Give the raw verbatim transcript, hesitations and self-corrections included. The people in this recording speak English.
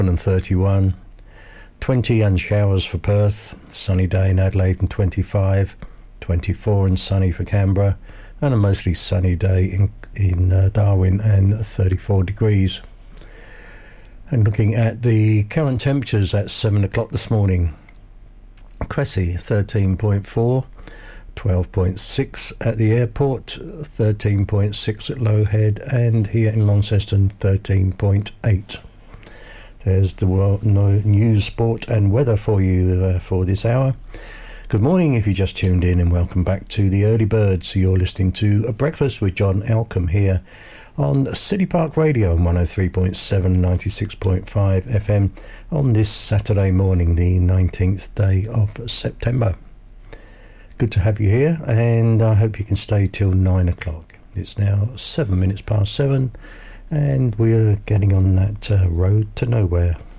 and thirty-one, twenty and showers for Perth, sunny day in Adelaide and twenty-five, twenty-four and sunny for Canberra, and a mostly sunny day in, in uh, Darwin and thirty-four degrees. And looking at the current temperatures at seven o'clock this morning, Cressy thirteen point four, twelve point six at the airport, thirteen point six at Low Head, and here in Launceston thirteen point eight. There's the world, no, news, sport and weather for you uh, for this hour. Good morning if you just tuned in, and welcome back to the Early Birds. You're listening to A Breakfast with John Alcombe here on City Park Radio on one oh three point seven, ninety-six point five F M on this Saturday morning, the nineteenth day of September. Good to have you here, and I hope you can stay till nine o'clock. It's now seven minutes past seven, and we're getting on that uh, road to nowhere.